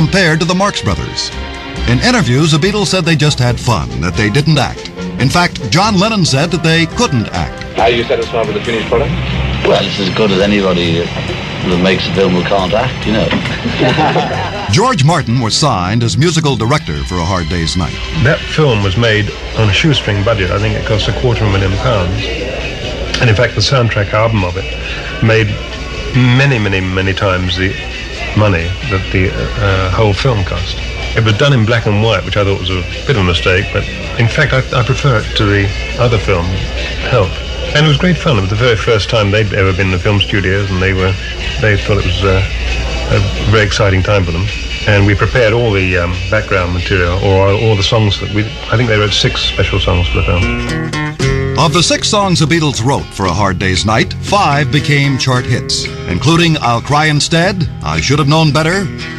compared to the Marx Brothers. In interviews, the Beatles said they just had fun, that they didn't act. In fact, John Lennon said that they couldn't act. Are you satisfied with the finished product? Well, it's as good as anybody that makes a film who can't act, you know. George Martin was signed as musical director for A Hard Day's Night. That film was made on a shoestring budget. I think it cost £250,000. And in fact, the soundtrack album of it made many times the money that the whole film cost. It was done in black and white, which I thought was a bit of a mistake, but in fact I prefer it to the other film, Help. And it was great fun. It was the very first time they'd ever been in the film studios, and they thought it was a very exciting time for them. And we prepared all the background material, or all the songs that I think they wrote 6 special songs for the film. Of the 6 songs the Beatles wrote for A Hard Day's Night, 5 became chart hits, including I'll Cry Instead, I Should Have Known Better,